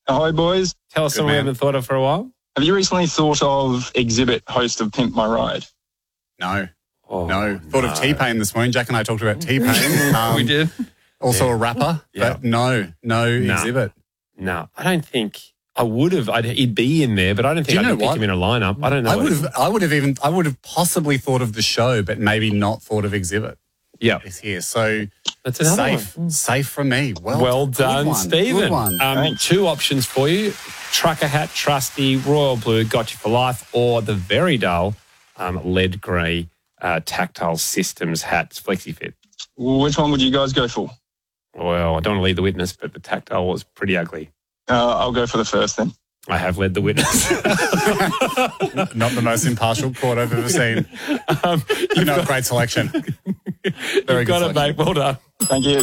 Ahoy, boys. Tell us something we haven't thought of for a while. Have you recently thought of Exhibit, host of Pimp My Ride? No. Oh, no. Thought of T-Pain this morning. Jack and I talked about T-Pain. We did. Also a rapper, but no Exhibit. No, I don't think I would have. He'd be in there, but I don't think I'd pick him in a lineup. I don't know. I would have possibly thought of the show, but maybe not thought of Exhibit. Yeah, it's here. So that's another safe from me. Well done, Stephen. Good one. 2 options for you: trucker hat, trusty, royal blue, got you for life, or the very dull lead grey tactile systems hats, FlexiFit. Which one would you guys go for? Well, I don't want to lead the witness, but the tactile was pretty ugly. I'll go for the first then. I have led the witness. Not the most impartial court I've ever seen. Great selection. Very good. Got it, mate. Well done. Thank you.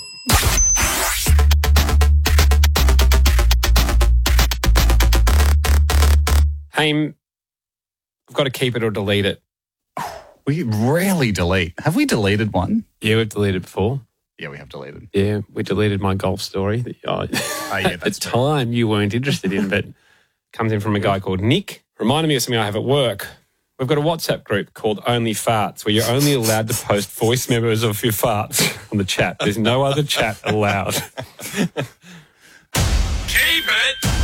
Haim, I've got to keep it or delete it. We rarely delete. Have we deleted one? Yeah, we've deleted before. Yeah, we have deleted. Yeah, we deleted my golf story that at the time you weren't interested in, but comes in from a guy called Nick. Reminded me of something I have at work. We've got a WhatsApp group called Only Farts where you're only allowed to post voice memos of your farts on the chat. There's no other chat allowed.